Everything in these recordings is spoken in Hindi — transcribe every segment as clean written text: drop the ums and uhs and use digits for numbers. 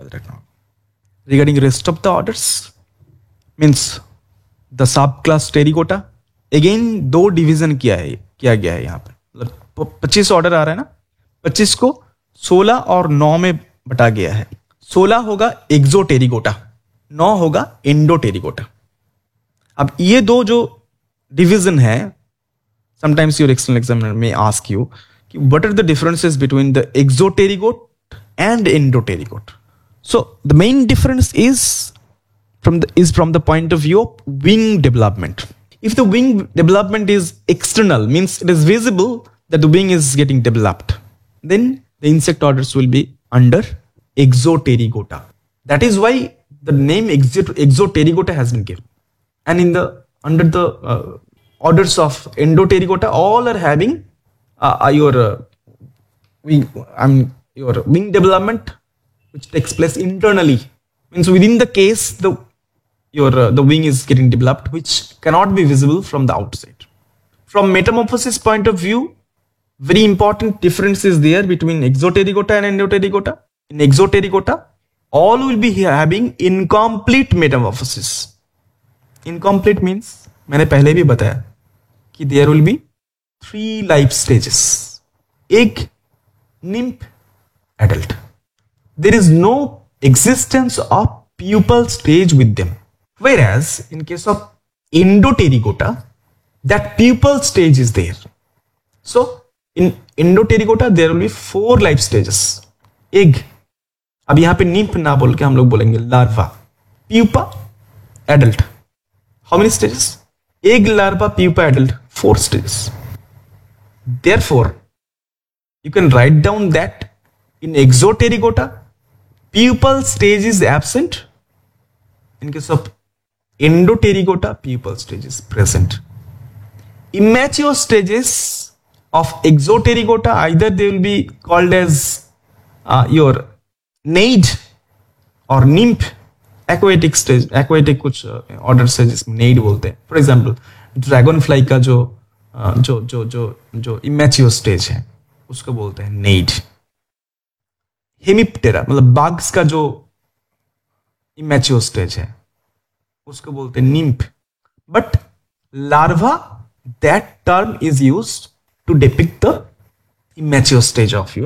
याद रखना होगा. Regarding rest of the orders means the subclass terracotta, again 2 division किया गया है यहाँ पे. मतलब 25 ऑर्डर आ रहा है ना, 25 को 16 और 9 में बटा गया है. 16 होगा एक्सोटेरिकोटा, 9 होगा एंडोटेरिकोटा. अब ये 2 जो डिवीजन है, समटाइम्स योर एक्सटर्नल एग्जामिनर में आस्क यू कि what are the differences between the एक्सोटेरिकोट and एंडोटेरिकोट. So the main difference is from the point of view of wing development. If the wing development is external, means it is visible that the wing is getting developed, then the insect orders will be under exoterigota. That is why the name exoterigota has been given. And under the orders of endoterigota, all are having your wing development, which takes place internally. Means within the case, the wing is getting developed, which cannot be visible from the outside. From metamorphosis point of view, very important difference is there between exoterigota and endoterigota. In exoterigota, all will be having incomplete metamorphosis. Incomplete means, मैंने पहले भी बताया कि there will be 3 life stages: egg, nymph, adult. There is no existence of pupal stage with them. Whereas in case of endoterigota, that pupal stage is there. So in endoterigota there will be 4 life stages. Egg, अब यहाँ पे nymph ना बोल के हम लोग बोलेंगे larva. Pupa, adult. How many stages? Egg, larva, pupa, adult. 4 stages. Therefore, you can write down that in exoterigota, pupal stage is absent. In case of endoterigota, pupal stage is present. Immature stages of exoterigota, either they will be called as your naid or nymph. Aquatic stage, aquatic कुछ ऑर्डर है जिसमें naid बोलते हैं. फॉर एग्जाम्पल ड्रैगन फ्लाई का जो इमेच्योर स्टेज है उसको बोलते हैं naid. हेमिप्टेरा मतलब बाग्स का जो इमेच्योर स्टेज है उसको बोलते हैं nymph. But larva, that term is used to depict the immature stage of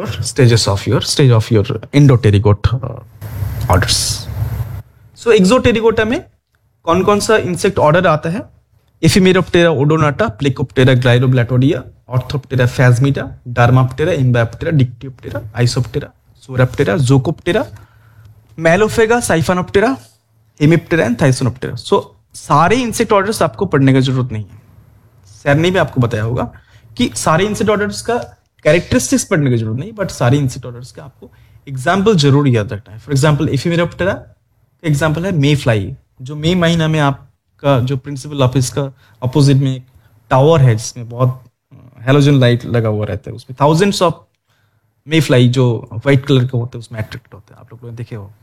your एंडोटेरिकोट orders. सो एक्सोटेरिकोटा में कौन कौन सा इंसेक्ट ऑर्डर आता है? एफिमेरोप्टेरा Odonata, प्लेकोप्टेरा ग्लाइरोब्लैटोडिया, orthoptera फैजमिडा, डार्माप्टेरा, इम्बैप्टेरा, डिक्टियोप्टेरा, Isoptera, सोराप्टेरा, जोकोप्टेरा, मैलोफेगा, साइफानोप्टेरा, Hemiptera and थाइसोनोप्टेरा. सो सारे इंसेक्ट ऑर्डर्स आपको पढ़ने की जरूरत नहीं है. सर ने भी आपको बताया होगा कि सारे इंसेक्ट ऑर्डर्स का कैरेक्टरिस्टिक्स पढ़ने की जरूरत नहीं, बट सारे इंसेक्ट ऑर्डर्स का आपको एग्जाम्पल जरूर याद रखना है. फॉर एग्जाम्पल एफिमेरोप्टेरा का एग्जाम्पल है मे फ्लाई, जो मई महीना में आपका जो प्रिंसिपल ऑफिस का अपोजिट में एक टावर है जिसमें बहुत हेलोजन लाइट लगा हुआ रहता है, उसमें थाउजेंड्स ऑफ मे फ्लाई जो व्हाइट कलर के होते हैं उसमें अट्रैक्ट होते हैं. आप लोग देखे हो.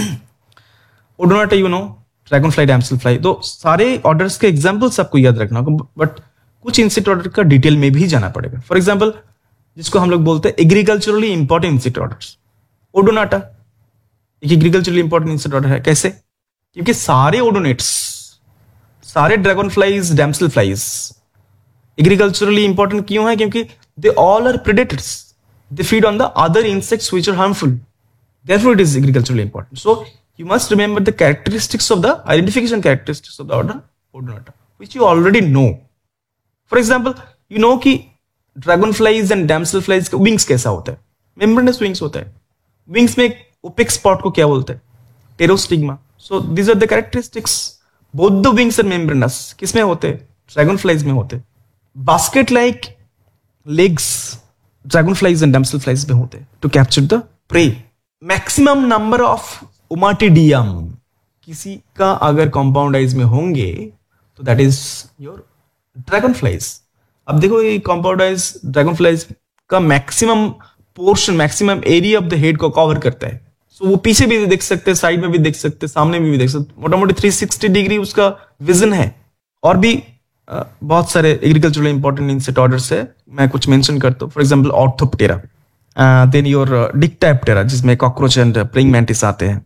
Odonata dragon fly, damsel fly. तो सारे ऑर्डर्स के एग्जांपल्स आपको याद रखना होगा, बट कुछ इंसेक्ट ऑर्डर का डिटेल में भी जाना पड़ेगा. फॉर एग्जांपल जिसको हम लोग बोलते हैं agriculturally important insect orders. Odonata एक एग्रीकल्चरली इंपॉर्टेंट इंसेक्ट ऑर्डर है. कैसे? क्योंकि सारे ओडोनेट्स, सारे dragon flies, damsel flies agriculturally important क्यों है? क्योंकि they all are predators. They feed on the other insects which are harmful. Therefore, it is agriculturally important. So, you must remember the characteristics of the identification characteristics of the order Odonata, which you already know. For example, you know कि dragonflies and damselflies का wings कैसा होता है? Membranous wings होता है. Wings में opaque spot को क्या बोलते हैं? Pterostigma. So, these are the characteristics. Both the wings are membranous. किसमें होते हैं? Dragonflies में होते हैं. Basket-like legs dragonflies and damselflies में होते हैं to capture the prey. Maximum number of Ommatidium किसी का अगर compound eyes में होंगे तो that is your dragonflies. अब देखो ये compound eyes dragonflies का maximum portion, maximum area of the head को cover करता है. So वो पीछे भी देख सकते हैं, साइड में भी देख सकते हैं, सामने में भी देख सकते हैं. मोटा मोटी 360 डिग्री उसका विजन है. और भी बहुत सारे एग्रीकल्चरल इंपॉर्टेंट इंसेक्ट ऑर्डर्स है, मैं कुछ मेंशन करता हूँ. For example orthoptera, then your डिक्टाप्टेरा जिसमें कॉकरोच एंड प्रेइंग मैंटिस आते हैं.